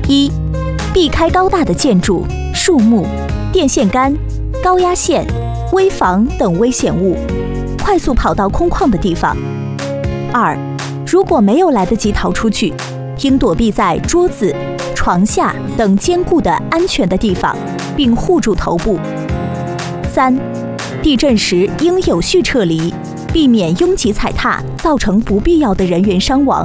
一、避开高大的建筑、树木、电线杆、高压线、危房等危险物，快速跑到空旷的地方。二、如果没有来得及逃出去，应躲避在桌子、床下等坚固的安全的地方，并护住头部。三、地震时应有序撤离，避免拥挤踩踏造成不必要的人员伤亡。